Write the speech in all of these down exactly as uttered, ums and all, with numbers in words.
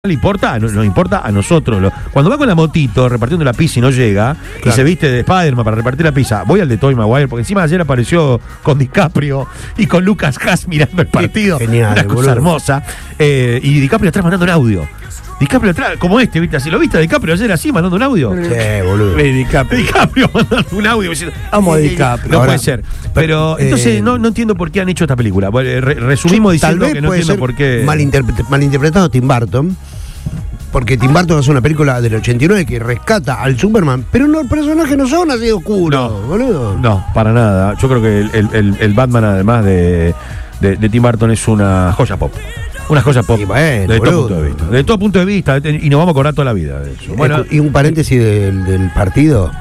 le importa, no, nos importa a nosotros. Lo, cuando va con la motito repartiendo la pizza y no llega, claro, y se viste de Spider-Man para repartir la pizza, voy al de Tobey Maguire, porque encima ayer apareció con DiCaprio y con Lucas Haas mirando el partido. Genial, una cosa boludo. hermosa. Eh, y DiCaprio atrás mandando un audio. DiCaprio atrás, como este, ¿viste? Así lo viste a DiCaprio ayer así mandando un audio. Sí, boludo. Eh, DiCaprio. DiCaprio mandando un audio diciendo, Amo a DiCaprio. no Ahora, puede ser. Pero eh, entonces no, no entiendo por qué han hecho esta película. Bueno, re- resumimos Tal diciendo vez que no puede entiendo ser por qué. malinterpre- malinterpretado Tim Burton. Porque Tim Burton hace una película del ochenta y nueve que rescata al Superman, pero no, el personaje no son así oscuros, No. boludo. No, para nada. Yo creo que el, el- el- el Batman, además de, de, de Tim Burton, es una joya pop. Una joya pop. Y bueno, de todo boludo. punto de vista. De todo punto de vista. Y nos vamos a acordar toda la vida de eso. Bueno, Y un paréntesis del, del partido.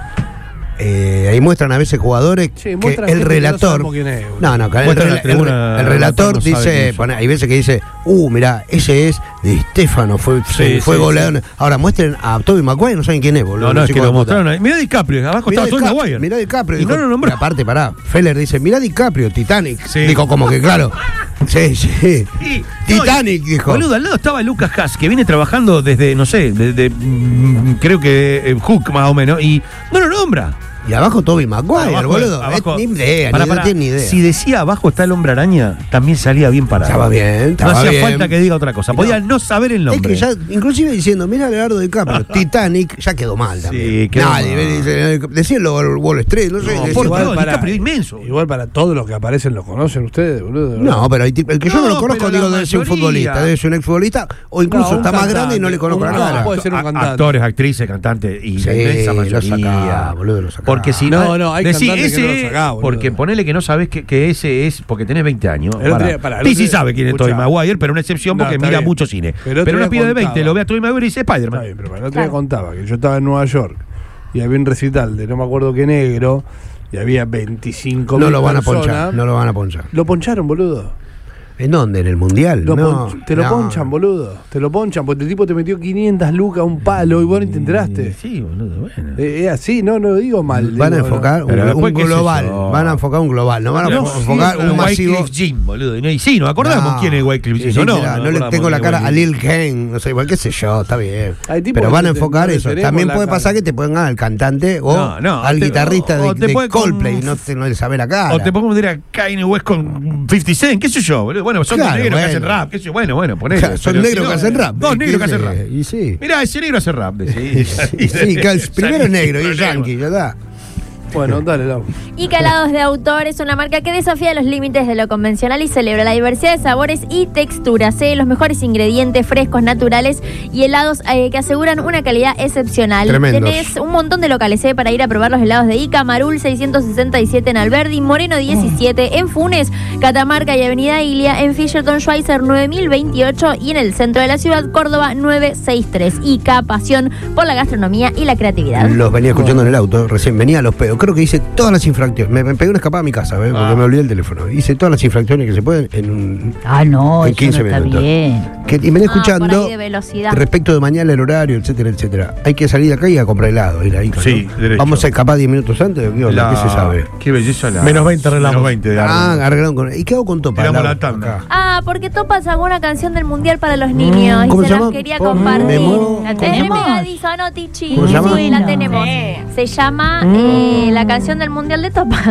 Eh, ahí muestran a veces jugadores Sí, que muestran el gente que no relator. sabemos quién es, boludo. No, no, que el, Muestran la el- tribuna, el relator no sabe quién dice, es. pone- hay veces que dice, uh, mirá, ese es de Stefano, fue, Sí, fue sí, goleador. Ahora muestren a Tobey Maguire, no saben quién es, boludo. no, no, los es que chicos lo de puta. mostraron ahí. Mirá DiCaprio, abajo Mirá estaba Tobey DiCaprio, Maguire. mirá DiCaprio. Y Dijo, no lo nombró. y aparte, pará, Feller dice, mirá DiCaprio, Titanic. Sí. Dijo como que, claro. Sí, sí. Sí. Titanic, No, y- dijo. Boludo, al lado estaba Lucas Haas, que viene trabajando desde, no sé, desde, mm, creo que eh, Hook más o menos, y no lo nombra. Y abajo Tobey Maguire, Abajo, boludo. abajo. Eh, ni idea, Pará, ni, pará. no tiene ni idea. Si decía abajo está el hombre araña, también salía bien parado. Estaba bien, No estaba hacía bien. falta que diga otra cosa. Podía no, saber el Es nombre. que ya, inclusive diciendo, mira Leonardo DiCaprio, Titanic, ya quedó mal también. Sí, quedó Nadie, mal. dice, decirlo Wall Street, no sé. No, decir- por Igual Dios, para- DiCaprio inmenso. Igual para todos los que aparecen los conocen ustedes, boludo. No, pero hay tipo- el que yo no No, lo conozco, pero digo, la debe ser un mayoría. futbolista, debe ser un exfutbolista, o incluso No, un está más cantante, grande y no le conozco un- la no, cara. puede ser un A- cantante. Actores, actrices, cantantes y Sí, la inmensa lo mayoría. sacaba, boludo, lo sacaba. Porque si No, no, hay decí, cantantes que ese, no lo sacaba, boludo. porque ponele que no sabes que, que ese es porque tenés veinte años. El otro Para. día- pará, el Sí, otro sí día- sabe quién es escuchá. Tobey Maguire, pero una excepción No, porque está mira bien. mucho cine. Pero el otro Pero una día pibe de contaba. veinte lo ve a Tobey Maguire y dice Está Spider-Man. bien, pero el otro día contaba que yo estaba en Nueva York y había un recital de no me acuerdo qué negro y había veinticinco No mil lo van a personas. ponchar, no lo van a ponchar. Lo poncharon, boludo. ¿En dónde? ¿En el Mundial? Lo No, ponch- te lo no. ponchan, boludo. Te lo ponchan, porque el tipo te metió quinientas lucas, un palo, y vos ni te enteraste. Sí, boludo, bueno. Eh, Es así, no, no lo digo mal. Van a digo, enfocar no. Pero un, después, un qué sé global, yo. van a enfocar un global, no van a No, fo- enfocar sí, un masivo. Wycliffe Jean, boludo. Y, no, y sí, nos acordamos No. quién es Wycliffe Sí, Jean, sí, ¿o no? mirá, no, le acordamos tengo la de cara a Wycliffe. Lil Kane, no sé, igual qué sé yo, está bien. Hay tipos Pero que van a no te- enfocar no le eso. tenemos También la puede cara. pasar que te pongan al cantante o No, no, al te- guitarrista o de, te de puede con- Coldplay y no, te- no le sabe la cara. O te pongo a Kanye West con cincuenta Cent, qué sé yo, boludo. Bueno, son Claro, dos negros que bueno. hacen rap, qué sé yo. Bueno, bueno, ponele. Claro, son pero negros si que no, hacen rap. Dos ¿Qué negros que hacen sé? rap. Y sí. Mirá, ese negro hace rap. Sí, Sí, que el primero es negro y es yankee, ya está. Bueno, dale, Lau. Y Calados de Autor es una marca que desafía los límites de lo convencional y celebra la diversidad de sabores y texturas. ¿eh? Los mejores ingredientes frescos, naturales y helados eh, que aseguran una calidad excepcional. Tremendos. Tenés un montón de locales ¿eh? para ir a probar los helados de Ica, Marul seiscientos sesenta y siete en Alberdi, Moreno diecisiete en Funes, Catamarca y Avenida Ilia, en Fisherton Schweitzer nueve mil veintiocho y en el centro de la ciudad, Córdoba novecientos sesenta y tres. Ica, pasión por la gastronomía y la creatividad. Los venía escuchando en el auto, recién venía a los pedos. Creo que hice todas las infracciones. Me, me pegué una escapada a mi casa, ¿ves? Porque Ah. me olvidé el teléfono. Hice todas las infracciones que se pueden en un. Ah, no, En eso quince no está minutos. bien. Que, y venía Ah, por escuchando ahí de velocidad. respecto de mañana el horario, etcétera, etcétera. Hay que salir de acá y a comprar helado. Ir ahí, Sí, ¿no? derecho. Vamos a escapar diez minutos antes. ¿Qué, onda? La- ¿Qué se sabe? Qué belleza la. Menos veinte arreglamos. Menos veinte de Ah, árbol. arreglaron con. ¿Y qué hago con Topa? Tiramos Lau? la tanda. Acá. Ah, porque Topa sacó una canción del Mundial para los niños ¿Cómo y se se llama? las quería ¿Cómo? compartir. ¿Me muevo? ¿La tenemos? tenemos? ¿no, Tichi? ¿Cómo se llama? Sí, la Bueno. tenemos. Se llama eh, la canción del Mundial de Topa.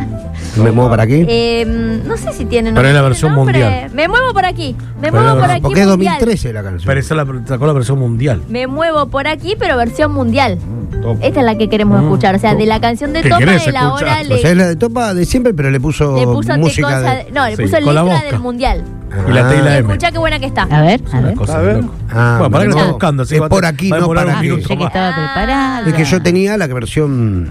¿Me muevo para aquí? Eh, no sé si tiene Pero es la tiene versión nombre. mundial. Me muevo por aquí. Me Pero muevo la por versión- aquí. Porque es mundial. dos mil trece la canción. Pero esa la, sacó la versión mundial. Me muevo por aquí, pero versión mundial. Top. Esta es la que queremos Mm, escuchar. O sea, top. de la canción de ¿Qué Topa, querés él ahora escuchar? le, O sea, es la de Topa de siempre, pero le puso, le puso qué música cosa. de. No, le Sí, puso con la letra mosca. del mundial. Y la T y la M. Escuchá qué buena que está. A ver, a Una ver. cosa A de ver. loco. Ah, Bueno, para que lo no. está buscando. así Es va a- por aquí, va a no demorar para un aquí. minuto Pensé que más. estaba Ah. preparada. Es que yo tenía la versión.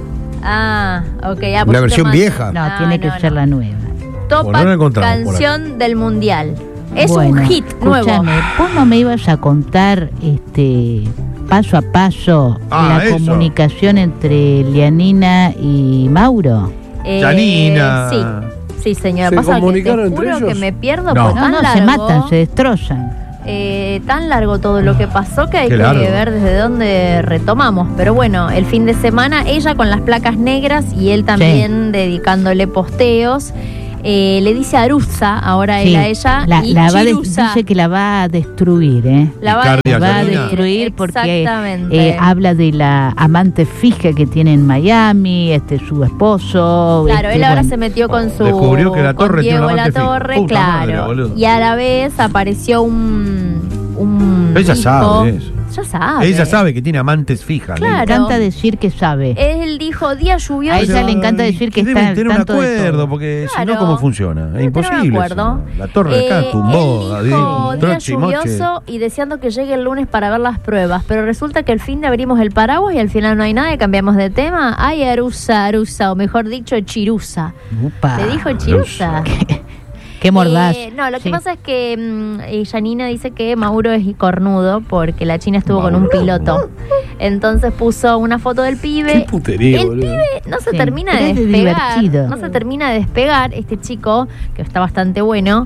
Ah, ok. Ah, La poquito versión más. vieja. No, Ah, tiene que no, ser no. la nueva. Topa, Bueno, no la encontramos por canción del mundial. Es Bueno, un hit nuevo. escúchame, ¿vos no me ibas a contar este paso a paso Ah, la eso. comunicación entre Lianina y Mauro? Eh, Janina. Sí, sí, señora. ¿Se Pasa que te comunicaron entre juro ellos? que me pierdo No. por No, tan no, largo. se matan, se destrozan. eh, tan largo todo lo que pasó que hay Qué que largo. ver desde dónde retomamos. Pero bueno, el fin de semana ella con las placas negras y él también dedicándole posteos. eh, le dice Arusa, ahora él Sí, a ella, la, y la va a des- Chirusa. dice que la va a destruir, ¿eh? La va, Icardi La va a Janina. destruir porque Exactamente. eh, habla de la amante fija que tiene en Miami, este su esposo. Claro, este, él ahora bueno. se metió con su Descubrió que la con Torre tiene Diego una La amante fija. Torre, Puta madre, claro. boludo. Y a la vez apareció un un Ella tipo- sabe eso. Ya sabe. Ella sabe que tiene amantes fijas. Claro. Le encanta decir que sabe. Él dijo día lluvioso. A ella le encanta decir que deben está al tener un tanto de acuerdo, todo. porque si Claro. no, ¿cómo funciona? Es Debe tener un imposible. acuerdo. eso. La torre de acá Eh, tumbó. él dijo Adri, día troche y moche. lluvioso y deseando que llegue el lunes para ver las pruebas, pero resulta que el fin de abrimos el paraguas y al final no hay nada y cambiamos de tema. Ay, Arusa, Arusa, o mejor dicho, Chirusa. Upa. Le dijo Chirusa. Qué mordaz. Eh, no, lo que Sí. pasa es que mm, eh, Janina dice que Mauro es cornudo porque la China estuvo con un Mauro. piloto. Entonces puso una foto del pibe. Qué putería, el boludo. pibe no se Sí, termina pero de es de despegar. divertido. No se termina de despegar este chico, que está bastante bueno,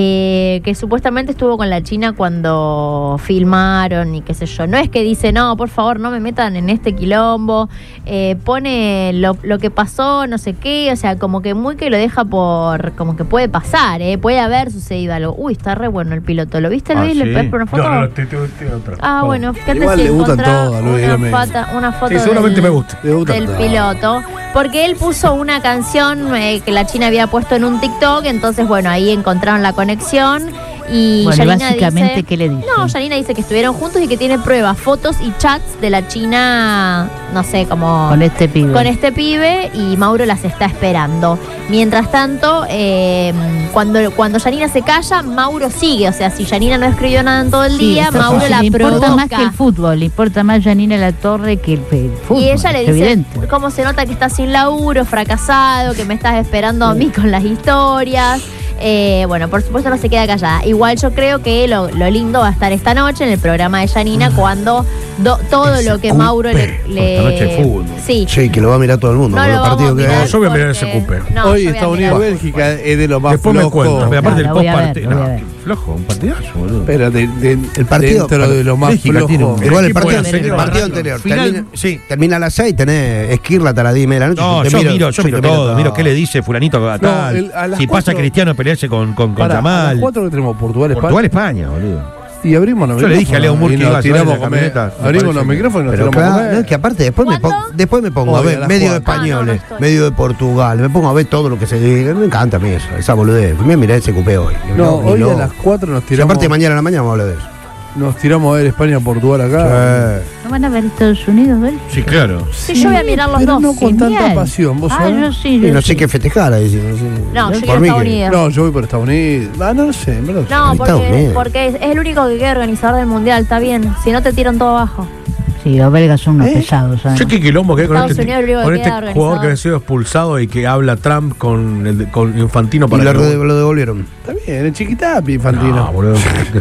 eh, que supuestamente estuvo con la China cuando filmaron y qué sé yo. No es que dice, no, por favor, no me metan en este quilombo. Eh, pone lo, lo que pasó, no sé qué. O sea, como que muy que lo deja por... Como que puede pasar, ¿eh? Puede haber sucedido algo. Uy, está re bueno el piloto. ¿Lo viste, Ah, Luis? ¿sí? ¿Le puedes poner una foto? No, no, te, te, te otra. Ah, bueno, fíjate Igual si le gustan encontrás todas, Luis, una, dígame. foto, una foto Sí, seguramente del, me gusta. Le gustan del todas. piloto, porque él puso una canción eh, que la China había puesto en un TikTok, entonces bueno, ahí encontraron la conexión y Bueno, y Yanina básicamente, dice, ¿qué le dice? No, Yanina dice que estuvieron juntos y que tiene pruebas, fotos y chats de la China, no sé, como... Con este pibe. con este pibe y Mauro las está esperando. Mientras tanto, eh, cuando, cuando Yanina se calla, Mauro sigue. O sea, si Yanina no escribió nada en todo el Sí, día, eso Mauro sí, la le importa provoca. más que el fútbol, le importa más Janina La Torre que el, el fútbol. Y ella le es dice, evidente. cómo se nota que estás sin laburo, fracasado, que me estás esperando a mí con las historias. Eh, bueno, por supuesto no se queda callada. Igual yo creo que lo, lo lindo va a estar esta noche en el programa de Janina cuando do- todo Ese lo que cupe. Mauro le... le- Esta noche de fútbol. Sí. Sí, que lo va a mirar todo el mundo. No con lo los vamos partidos a que mirar hay. Yo voy a mirar porque- ese cupe. No, Hoy yo voy a Estados mirar Unidos-Bélgica es de lo más Después me flojo. cuentas. Pero aparte Ah, el lo voy a ver, post-partido. lo voy a No, ver. flojo, un partidazo, boludo. Pero de, de- El partido- dentro de lo más Bélgica tiene flojo. un- Igual el equipo partido, de el partido anterior. Final, termina, sí. termina a las seis, tenés Esquirla hasta las diez y media de la noche. No, te yo miro, yo te miro todo, miro qué le dice fulanito a tal. el- a las si pasa cuatro- Cristiano a pelearse con, con, con Pará, a Yamal. las cuatro que tenemos Portugal, España. Portugal, España, boludo. Y abrimos los Yo le dije a Leo Moore y que nos iba a salir tiramos de la a comer. camioneta. Me Abrimos parece los que- micrófonos y nos Pero tiramos a claro, comer. es que aparte después me, ¿Cuándo? pongo, después me pongo a Hoy, a ver las medio de cuatro. españoles, Ah, no, no estoy. medio de Portugal, me pongo a ver todo lo que se diga. Me encanta a mí eso, esa boludez. Me miré ese cupé hoy. No, Ni hoy loco. a las cuatro nos Si tiramos, aparte mañana a la mañana vamos a hablar de eso. nos tiramos a ver España-Portugal acá. Sí. ¿No van a ver Estados Unidos, Bel? Sí, claro. Sí, yo voy a mirar los pero dos. no con Genial. tanta pasión, ¿vos Ah, sabés? yo sí, Y yo no sí. sé qué festejar ahí. si no sé. No, yo Por quiero mí Estados que- Unidos. No, yo voy por Estados Unidos. Ah, no lo sé, en verdad. No, Estados porque, Unidos. porque es, es el único que queda organizador del mundial, está bien. Si no te tiran todo abajo. Sí, los belgas son unos ¿Eh? pesados, ¿sabes? Yo qué quilombo que hay con Estados este, Unidos es el único con que este queda jugador que organizado. ha sido expulsado y que habla Trump con, el, de- con Infantino Y para lo, que re- lo devolvieron. Está bien, es chiquitapi, Infantino. No, boludo.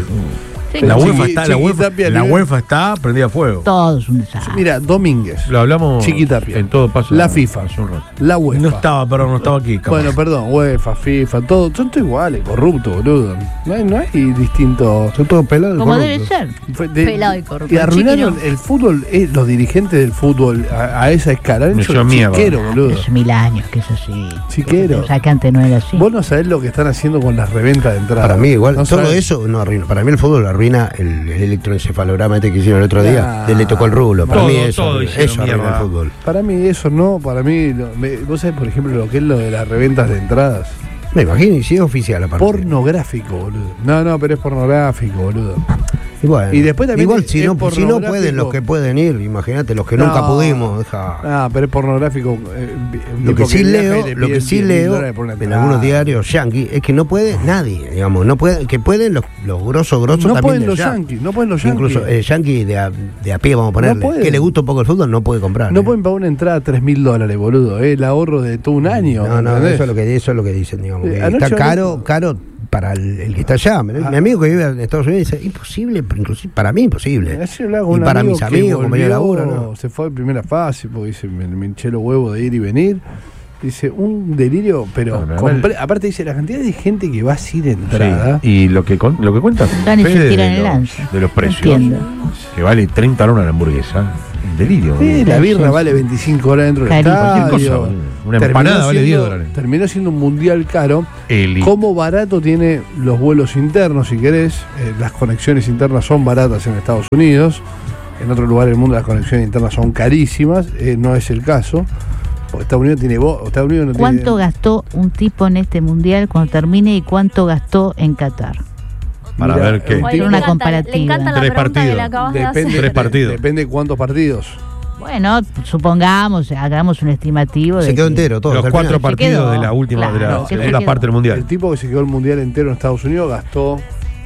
Sí, La Chiqui- UEFA está, la UEFA, Chiquitapia, la nivel- UEFA está prendida a fuego. Todos un desastre. Mira, Domínguez, Lo hablamos Chiquitapia. en todo paso. La FIFA. hace un rato. la UEFA. No estaba, perdón, no estaba aquí. capaz. Bueno, perdón, UEFA, FIFA, todo, son todos iguales, corruptos, boludo. No hay, no hay distinto. Son todos pelados. y Como corruptos. debe ser. Fue de- Pelado y corrupto. y arruinaron Chiquino. el fútbol, eh, los dirigentes del fútbol a, a esa escala. Han Me hecho hizo mierda. chiquero, boludo. Hace mil años que es así. Chiquero. O sea, que antes no era así. Vos no sabés lo que están haciendo con las reventas de entrada. Para mí, igual, No todo sabés. eso no arruina. Para mí, el fútbol arruina el, el electroencefalograma este que hicieron el otro día. Ah, de le tocó el rulo. Para todo, mí, eso, todo arruina- hicieron eso arruina mierda. el fútbol. Para mí eso no, para mí, lo- me- vos sabés, por ejemplo, lo que es lo de las reventas de entradas. Me imagino, y si es oficial, aparte. Pornográfico, boludo. No, no, pero es pornográfico, boludo. Y, bueno, Y después también igual, es- si es no, si no pornográfico. pueden los que pueden ir, imagínate, los que No. nunca pudimos. Deja. Ah, pero es pornográfico. eh, un Lo tipo que sí viaja y leo, le lo que piden sí diez mil leo dólares por una en entrada. algunos diarios yanquis es que no puede nadie, digamos, no puede, que pueden los, los grosos, grosos No también pueden de los allá. yanquis, no pueden los yanquis. Incluso el yankee de a, de a pie, vamos a ponerle, pueden. que le gusta un poco el fútbol, no puede comprar. No ¿eh? pueden pagar una entrada a tres mil dólares, boludo. Eh, el ahorro de todo un año. No, no, ¿entendés? eso es lo que eso es lo que dicen, digamos. Eh, que anoche está hablé- caro, caro para el, el que está allá. Mi Ah. mi amigo que vive en Estados Unidos dice, imposible, inclusive para mí imposible. Ayer hablaba con Y un para amigo mis que amigos, compañeros de volvió, laburo, ¿no? se fue en primera fase porque dice, me, me hinché los huevos de ir y venir. Dice, un delirio, pero No, no, compre- aparte dice, la cantidad de gente que va así de Sí, entrada. y lo que, con- lo que cuenta Van y se Fede tiran de el los, lance. de los No precios, entiendo. que vale treinta dólares la hamburguesa, Un delirio. Sí, la Sí, birra sí. vale veinticinco dólares dentro del Carísimo. estadio. Cualquier cosa, boludo. Una Terminó empanada vale diez siendo- dólares. Terminó siendo un mundial caro. Eli. Como barato tiene los vuelos internos, si querés. Eh, las conexiones internas son baratas en Estados Unidos. En otros lugares del mundo las conexiones internas son carísimas. Eh, no es el caso. Porque Estados Unidos tiene vo- Estados Unidos no ¿Cuánto tiene, gastó un tipo en este mundial cuando termine y cuánto gastó en Qatar? Para Mira, ver qué. un Oye, tipo- le una encanta- comparativa. Le encanta la Tres pregunta que le partidos. acabas de Depende, hacer. Tres partidos. Depende de cuántos partidos. Bueno, supongamos, hagamos un estimativo. Se de quedó que- entero todo. Los al cuatro final. partidos quedó, de la última, de claro, la que se segunda quedó. parte del mundial. El tipo que se quedó el mundial entero en Estados Unidos gastó.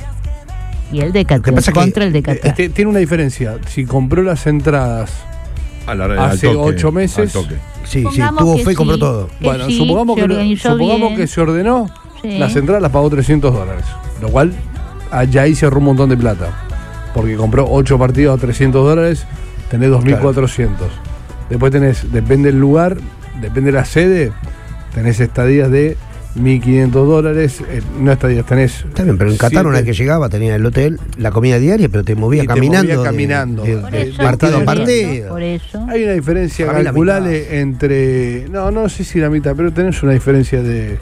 Y el de que Qatar, pasa que, contra el de eh, Qatar. este, tiene una diferencia. Si compró las entradas A la- al hace toque, ocho meses. al toque. Sí, sí, Supongamos tuvo que fe y compró sí. todo. Que Bueno, sí, supongamos, se que, lo- organizó supongamos bien. que se ordenó, Sí. las entradas las pagó trescientos dólares. Lo cual, allá ahí se ahorró un montón de plata. Porque compró ocho partidos a trescientos dólares, tenés dos mil cuatrocientos. Después tenés, depende del lugar, depende de la sede, tenés estadías de mil quinientos dólares. eh, no estadías, tenés. Está bien, pero en Qatar siete- una vez que llegaba tenía el hotel, la comida diaria, pero te movía Y te caminando. movía de- caminando. de- Por de eso, partido a está bien, partido. Por eso. Hay una diferencia Para mí la calculable entre. No, no sé si la mitad, pero tenés una diferencia de.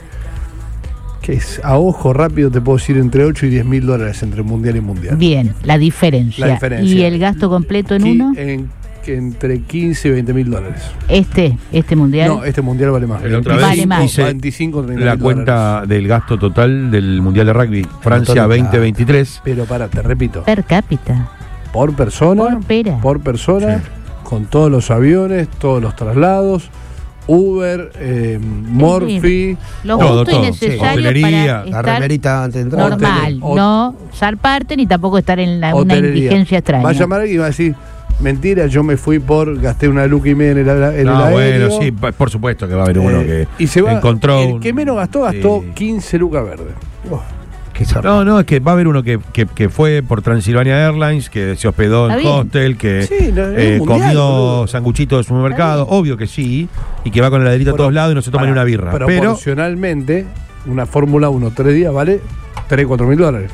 Que es a ojo rápido, te puedo decir entre ocho y diez mil dólares entre mundial y mundial. Bien, la diferencia. La diferencia. ¿Y el gasto completo en Qui- uno? en- que entre quince y veinte mil dólares. Este, este mundial. No, este mundial vale más. La otra vez veinticinco, Vale más. hice veinticinco, treinta La mil cuenta dólares. del gasto total del Mundial de Rugby Francia Montón de veinte veintitrés. Pero para, te repito, Per cápita. por persona, Por pera. por persona, Sí. con todos los aviones, todos los traslados, Uber, eh, Morphy, Lo Todo, justo todo. y Sí. necesario Hotelería. para La estar remerita antes de entrar. normal. Hotel- No zarparte ni tampoco estar en la, una hotelería. indigencia extraña. Va a llamar alguien y va a decir, mentira, yo me fui por, gasté una luca y media en el, en el No, aéreo. bueno, sí, pa- por supuesto que va a haber uno Eh, que y se va, encontró. el un- que menos gastó, gastó Sí. quince lucas verdes. Qué zarpado. No, no, es que va a haber uno que, que, que fue por Transylvania Airlines, que se hospedó Está en bien. hostel, que Sí, no, es eh, un mundial, comió boludo. sanguchito de supermercado, Está bien. obvio que sí, y que va con el heladerito a Bueno, todos lados y no se toma para- ni una birra. Pero Proporcionalmente, una Fórmula uno tres días vale tres, cuatro mil dólares.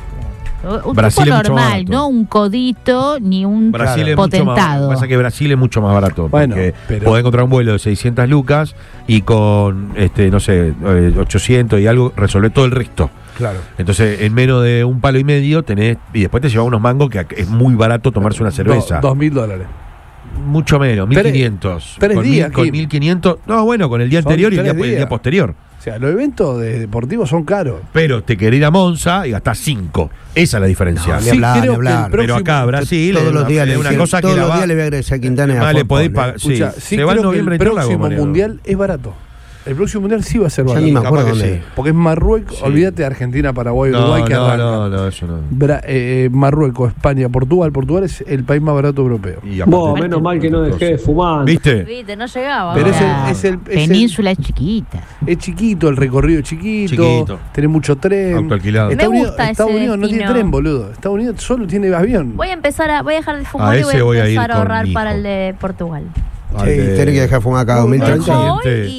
Un Brasil tipo es mucho más normal, barato. no un codito ni un Brasil es mucho más, potentado. pasa que Brasil es mucho más barato, Bueno, porque pero- podés encontrar un vuelo de seiscientas lucas y con, este no sé, eh, ochocientos y algo, resolver todo el resto. Claro. Entonces, en menos de un palo y medio tenés, y después te llevas unos mangos que es muy barato tomarse una cerveza. Dos mil dólares. Mucho menos, Tres- mil quinientos. tres con días, mil, con Kim. mil quinientos. No, bueno, con el día Son anterior y el día, tres el día días. posterior. O sea, los eventos de- deportivos son caros. Pero te querés ir a Monza y gastás cinco. Esa es la diferencia. No, ni Sí, hablar, creo ni que hablar. el próximo- Pero acá, Brasil, todos es los una, días, es le, una dijeron- cosa que todos la los va- días le voy a agradecer a Quintana y a Ah, le Juan podés Pon, pagar. ¿eh? Sí, Escucha, sí se van creo que noviembre el entró la próximo goma, Leo. mundial es barato. El próximo mundial sí va a ser Ya barato. ni me Capaz acuerdo que dónde. sí. Porque es Marruecos, Sí. olvídate de Argentina, Paraguay, No, Uruguay que no, arranca. no, no, eso no. Bra- eh, Marruecos, España, Portugal. Portugal es el país más barato europeo. Y aparte- Vos, menos mal que no dejé de fumar. ¿Viste? Viste, no llegaba. Pero es el- Ahora, es el- es el- Península es chiquita. Es chiquito, el recorrido es chiquito, Chiquito. tenés mucho tren. Auto alquilado. Estados Me Unidos, gusta Estados ese Unidos no tiene destino. tren, boludo. Estados Unidos solo tiene avión. Voy a empezar a, voy a dejar de A fumar y voy ese a voy a ir empezar a con ahorrar mi para hijo. el de Portugal. Sí, tenés que dejar fumar cada dos mil Ah, treinta. sí. Dejo hoy siguiente.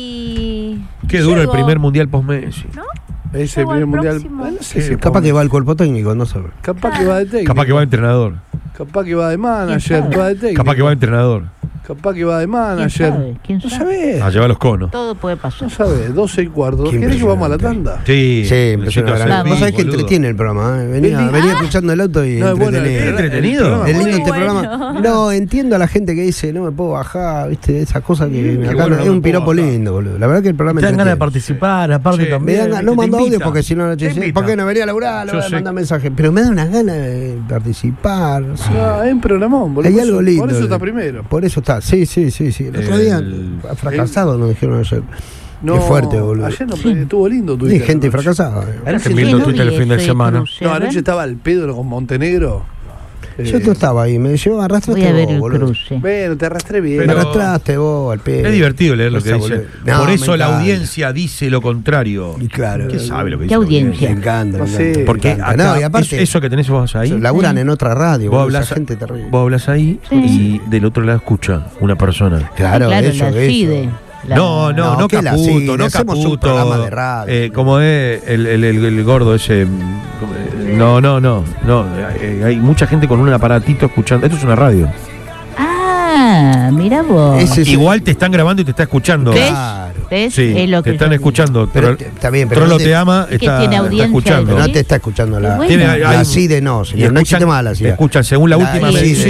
y Qué duro el llego. primer mundial post-Messi. Ese Llego primer al mundial. próximo. eh, no sé si Capaz que va el cuerpo técnico, no sabe. Capaz que va de técnico. Capaz que va de entrenador. Capaz que va de manager, ¿Quién sabe? va de técnico. Capaz que va de entrenador. Capaz que va de ¿Quién manager. sabe? ¿Quién No sabe? sabés. A llevar los conos. Todo puede pasar. No sabés. doce y cuarto. Qué ¿Querés que vamos a la impresionante. tanda? Sí, Sí, necesito impresionante. hacer Vamos. Vos sabés que boludo. entretiene el programa, ¿eh? El Venía, li- venía escuchando el auto y No, es bueno, entretenido. el- ¿Entretenido? el programa Es es lindo Muy este bueno. programa. No, entiendo a la gente que dice, no me puedo bajar, viste, esas cosas que Qué acá bueno, no- no es me un puedo piropo bajar. lindo, boludo. La verdad que el programa Te dan ganas de entretiene. participar, aparte Sí. Me también. dan ganas- no te mando invita. audio porque si no, no Te te invita. ¿por qué no venía a laburar? Le Yo voy a sé. mandar mensajes. Pero me da unas ganas de participar. sí. No, es un programón, boludo. Hay Por algo eso- lindo. Por eso está primero. Por eso está, sí, sí, sí, sí. El otro El- día, fracasado, nos dijeron ayer. No, Qué fuerte, boludo. Ayer no, estuvo lindo tu Sí, gente fracasada. eh. Era que Sí, viendo no Twitter vi el fin de ese semana. cruce, No, a ver. anoche estaba el Pedro con Montenegro. Yo Eh, no estaba ahí, me llevó, arrastraste Voy a ver vos, el boludo. cruce. Bueno, te arrastré bien. Me Pero- arrastraste vos al pelo. Es divertido leer lo que Esa dice. boludo. No, Por me eso la encanta. audiencia dice lo contrario. Y claro. ¿Qué sabe lo que ¿Qué dice? la audiencia? Me encanta, No me sé. encanta. Porque Me encanta. acá, No, y aparte, es- eso que tenés vos ahí, laburan en otra radio, vos boludo, hablas, esa gente terrible. vos hablas ahí Sí. y del otro lado escucha una persona. Claro, claro, eso, la eso. CIDE. La- No, no, No, no, que la Caputo, sigue, no hacemos un Caputo. programa de radio. Eh, como es el, el, el- el gordo ese. mm, como, eh, No, no, no. no eh, hay mucha gente con un aparatito escuchando. Esto es una radio. Ah, Ah, mira vos. Ese es- Igual te están grabando y te está escuchando. ¿Ves? Claro. ¿Ves? Sí, Es lo te que están yo escuchando. Pero Tro- te- está bien, pero Trollo no te- te ama, Es que está, tiene está audiencia escuchando. Pero de- no te está escuchando la, Y bueno. Tiene- hay- la C I D E, no, Y señor. No existe escuchan- más la C I D E. escuchan según la última I C D E, medición.